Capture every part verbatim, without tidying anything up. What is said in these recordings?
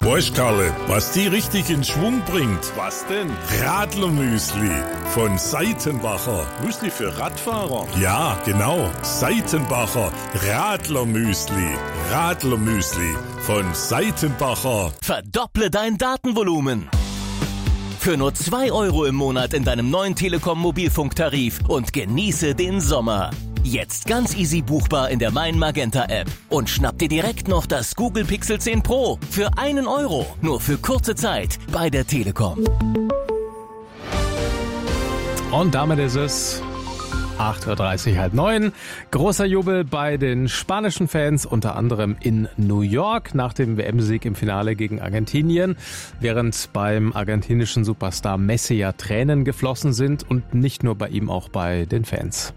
Weißt Karle, was die richtig in Schwung bringt? Was denn? Radlermüsli von Seitenbacher. Müsli für Radfahrer? Ja, genau. Seitenbacher Radlermüsli. Radlermüsli von Seitenbacher. Verdopple dein Datenvolumen. Für nur zwei Euro im Monat in deinem neuen Telekom-Mobilfunktarif und genieße den Sommer. Jetzt ganz easy buchbar in der Mein Magenta App. Und schnapp dir direkt noch das Google Pixel zehn Pro für einen Euro. Nur für kurze Zeit bei der Telekom. Und damit ist es acht Uhr dreißig, halb neun. Großer Jubel bei den spanischen Fans, unter anderem in New York nach dem W M-Sieg im Finale gegen Argentinien, während beim argentinischen Superstar Messi ja Tränen geflossen sind und nicht nur bei ihm, auch bei den Fans.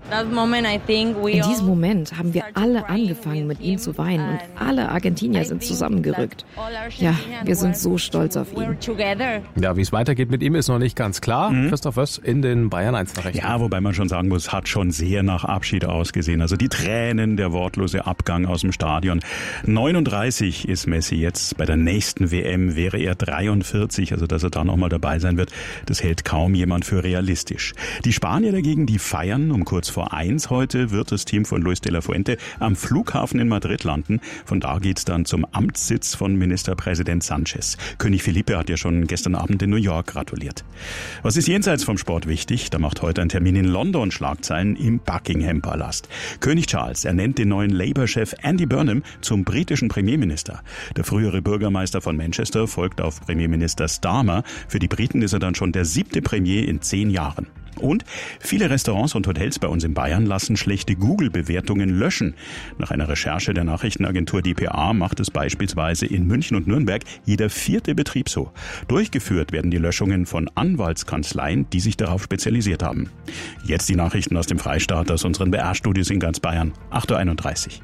In diesem Moment haben wir alle angefangen, mit ihm zu weinen und alle Argentinier sind zusammengerückt. Ja, wir sind so stolz auf ihn. Ja, wie es weitergeht mit ihm, ist noch nicht ganz klar. Mhm. Christoph Wöss in den Bayern eins Nachrichten. Ja, wobei man schon sagen muss, hat schon sehr nach Abschied ausgesehen. Also die Tränen, der wortlose Abgang aus dem Stadion. neununddreißig ist Messi jetzt. Bei der nächsten W M wäre er dreiundvierzig. Also dass er da nochmal dabei sein wird, das hält kaum jemand für realistisch. Die Spanier dagegen, die feiern. Um kurz vor eins heute wird das Team von Luis de la Fuente am Flughafen in Madrid landen. Von da geht's dann zum Amtssitz von Ministerpräsident Sanchez. König Felipe hat ja schon gestern Abend in New York gratuliert. Was ist jenseits vom Sport wichtig? Da macht heute ein Termin in London Schlagzeilen im Buckingham-Palast. König Charles ernennt den neuen Labour-Chef Andy Burnham zum britischen Premierminister. Der frühere Bürgermeister von Manchester folgt auf Premierminister Starmer. Für die Briten ist er dann schon der siebte Premier in zehn Jahren. Und viele Restaurants und Hotels bei uns in Bayern lassen schlechte Google-Bewertungen löschen. Nach einer Recherche der Nachrichtenagentur D P A macht es beispielsweise in München und Nürnberg jeder vierte Betrieb so. Durchgeführt werden die Löschungen von Anwaltskanzleien, die sich darauf spezialisiert haben. Jetzt die Nachrichten aus dem Freistaat, aus unseren B R-Studios in ganz Bayern. acht Uhr einunddreißig.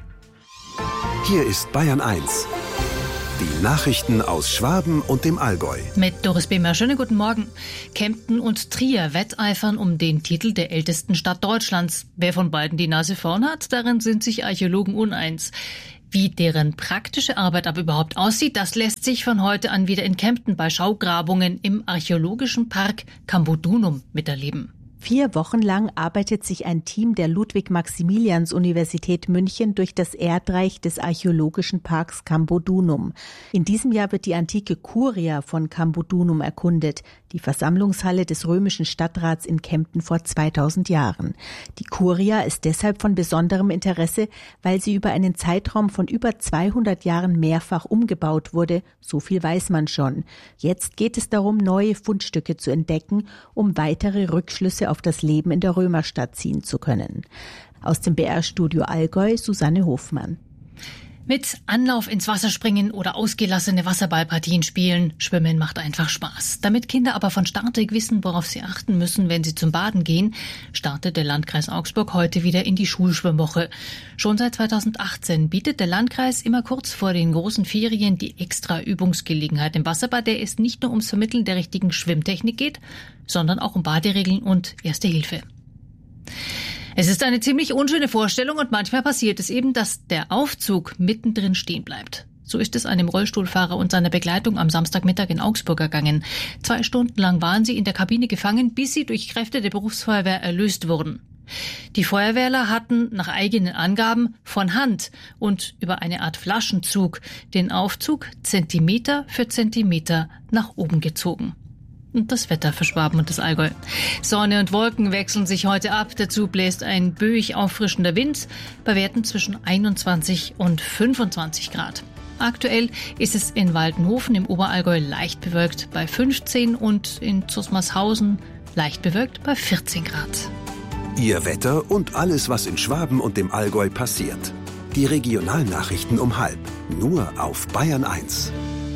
Hier ist Bayern eins. Die Nachrichten aus Schwaben und dem Allgäu. Mit Doris Bemer. Schönen guten Morgen. Kempten und Trier wetteifern um den Titel der ältesten Stadt Deutschlands. Wer von beiden die Nase vorn hat, darin sind sich Archäologen uneins. Wie deren praktische Arbeit aber überhaupt aussieht, das lässt sich von heute an wieder in Kempten bei Schaugrabungen im archäologischen Park Cambodunum miterleben. Vier Wochen lang arbeitet sich ein Team der Ludwig-Maximilians-Universität München durch das Erdreich des archäologischen Parks Cambodunum. In diesem Jahr wird die antike Curia von Cambodunum erkundet, die Versammlungshalle des römischen Stadtrats in Kempten vor zweitausend Jahren. Die Curia ist deshalb von besonderem Interesse, weil sie über einen Zeitraum von über zweihundert Jahren mehrfach umgebaut wurde. So viel weiß man schon. Jetzt geht es darum, neue Fundstücke zu entdecken, um weitere Rückschlüsse auf das Leben in der Römerstadt ziehen zu können. Aus dem B R-Studio Allgäu, Susanne Hofmann. Mit Anlauf ins Wasser springen oder ausgelassene Wasserballpartien spielen. Schwimmen macht einfach Spaß. Damit Kinder aber von Start weg wissen, worauf sie achten müssen, wenn sie zum Baden gehen, startet der Landkreis Augsburg heute wieder in die Schulschwimmwoche. Schon seit zweitausendachtzehn bietet der Landkreis immer kurz vor den großen Ferien die extra Übungsgelegenheit im Wasser, bei der es nicht nur ums Vermitteln der richtigen Schwimmtechnik geht, sondern auch um Baderegeln und Erste Hilfe. Es ist eine ziemlich unschöne Vorstellung und manchmal passiert es eben, dass der Aufzug mittendrin stehen bleibt. So ist es einem Rollstuhlfahrer und seiner Begleitung am Samstagmittag in Augsburg ergangen. Zwei Stunden lang waren sie in der Kabine gefangen, bis sie durch Kräfte der Berufsfeuerwehr erlöst wurden. Die Feuerwehrler hatten nach eigenen Angaben von Hand und über eine Art Flaschenzug den Aufzug Zentimeter für Zentimeter nach oben gezogen. Und das Wetter für Schwaben und das Allgäu. Sonne und Wolken wechseln sich heute ab. Dazu bläst ein böig auffrischender Wind bei Werten zwischen einundzwanzig und fünfundzwanzig Grad. Aktuell ist es in Waldenhofen im Oberallgäu leicht bewölkt bei fünfzehn und in Zusmarshausen leicht bewölkt bei vierzehn Grad. Ihr Wetter und alles, was in Schwaben und dem Allgäu passiert. Die Regionalnachrichten um halb. Nur auf Bayern eins.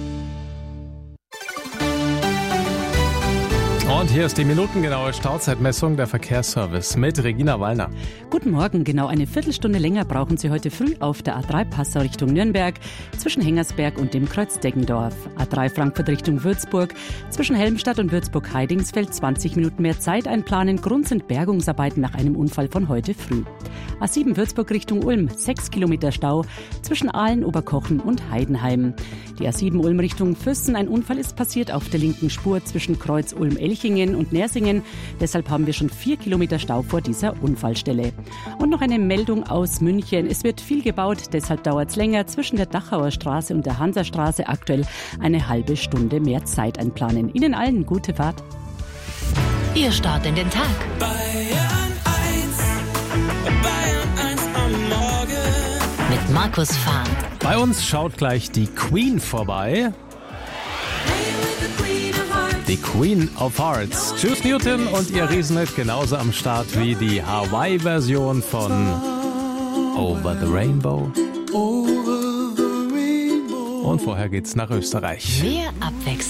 Und hier ist die minutengenaue Stauzeitmessung der Verkehrsservice mit Regina Wallner. Guten Morgen. Genau eine Viertelstunde länger brauchen Sie heute früh auf der A drei Passau Richtung Nürnberg, zwischen Hengersberg und dem Kreuz Deggendorf. A drei Frankfurt Richtung Würzburg, zwischen Helmstadt und Würzburg-Heidingsfeld zwanzig Minuten mehr Zeit einplanen. Grund sind Bergungsarbeiten nach einem Unfall von heute früh. A sieben Würzburg Richtung Ulm, sechs Kilometer Stau zwischen Aalen, Oberkochen und Heidenheim. Die A sieben Ulm Richtung Füssen. Ein Unfall ist passiert auf der linken Spur zwischen Kreuz Ulm-Elchingen und Nersingen. Deshalb haben wir schon vier Kilometer Stau vor dieser Unfallstelle. Und noch eine Meldung aus München. Es wird viel gebaut, deshalb dauert es länger. Zwischen der Dachauer Straße und der Hansastraße aktuell eine halbe Stunde mehr Zeit einplanen. Ihnen allen gute Fahrt. Ihr Start in den Tag. Bayern eins, Bayern eins am Morgen. Mit Markus Fahn. Bei uns schaut gleich die Queen vorbei. Die Queen of Hearts. Juice Newton und ihr Riesenhit genauso am Start wie die Hawaii-Version von Over the Rainbow. Und vorher geht's nach Österreich. Mehr Abwechslung.